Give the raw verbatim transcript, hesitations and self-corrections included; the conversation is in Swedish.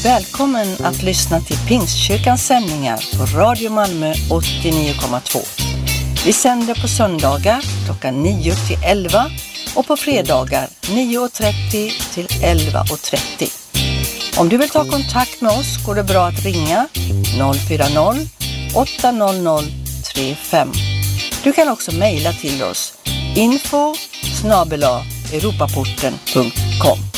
välkommen att lyssna till Pingstkyrkans sändningar på Radio Malmö åttionio komma två. Vi sänder på söndagar klockan nio till elva och på fredagar nio och trettio till elva och trettio. Om du vill ta kontakt med oss går det bra att ringa noll fyra noll åtta noll noll tre fem. Du kan också mejla till oss info snabel-a europaporten punkt com.